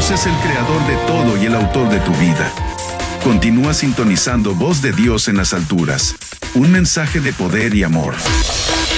Dios es el creador de todo y el autor de tu vida. Continúa sintonizando Voz de Dios en las alturas. Un mensaje de poder y amor.